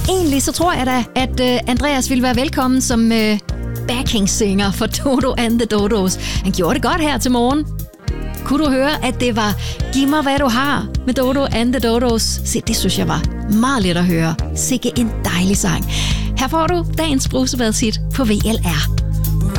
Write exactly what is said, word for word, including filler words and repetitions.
Egentlig så tror jeg da, at øh, Andreas ville være velkommen som øh, backing-singer for Dodo and the Dodos. Han gjorde det godt her til morgen. Kunne du høre, at det var Giv mig, hvad du har med Dodo and the Dodos? Se, det synes jeg var meget let at høre. Sikke en dejlig sang. Her får du dagens brusebadshit på V L R.